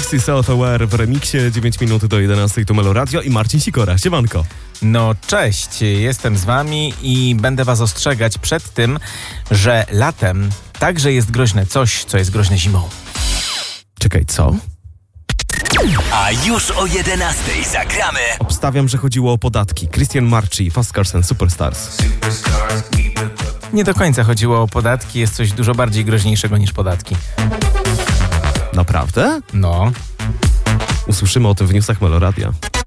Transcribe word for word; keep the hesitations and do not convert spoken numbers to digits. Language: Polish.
Lucy Self-Aware w remiksie. dziewięć minut do jedenastej to Melo Radio i Marcin Sikora. Siemanko. No cześć, jestem z wami i będę was ostrzegać przed tym, że latem także jest groźne coś, co jest groźne zimą. Czekaj, co? A już o jedenastej zagramy. Obstawiam, że chodziło o podatki. Christian Marchi, Fast Cars and Superstars. Nie do końca chodziło o podatki, jest coś dużo bardziej groźniejszego niż podatki. Naprawdę? No. Usłyszymy o tym w newsach Melo Radia.